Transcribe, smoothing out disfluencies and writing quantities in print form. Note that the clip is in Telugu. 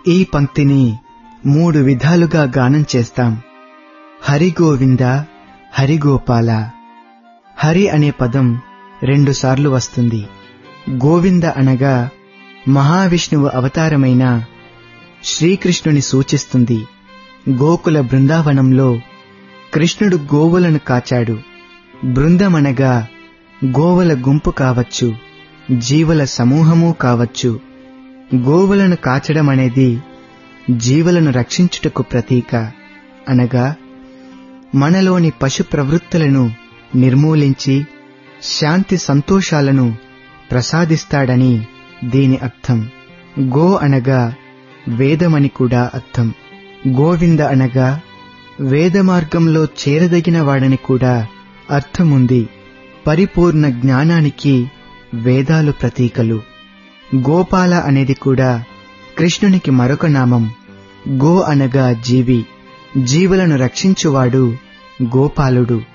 ఈ పంక్తిని 3 విధాలుగా గానం చేస్తాం. హరి గోవింద, హరి గోపాల. హరి అనే పదం 2 సార్లు వస్తుంది. గోవింద అనగా మహావిష్ణువు అవతారమైన శ్రీకృష్ణుని సూచిస్తుంది. గోకుల బృందావనంలో కృష్ణుడు గోవులను కాచాడు. బృందమనగా గోవుల గుంపు కావచ్చు, జీవుల సమూహమూ కావచ్చు. గోవులను కాచడం అనేది జీవులను రక్షించుటకు ప్రతీక. అనగా మనలోని పశు ప్రవృత్తులను నిర్మూలించి శాంతి సంతోషాలను ప్రసాదిస్తాడని దీని అర్థం. గో అనగా వేదమని కూడా అర్థం. గోవింద అనగా వేద మార్గంలో చేరదగిన వాడని కూడా అర్థముంది. పరిపూర్ణ జ్ఞానానికి వేదాలు ప్రతీకలు. గోపాల అనేది కూడా కృష్ణునికి మరొక నామం. గో అనగా జీవి, జీవులను రక్షించువాడు గోపాలుడు.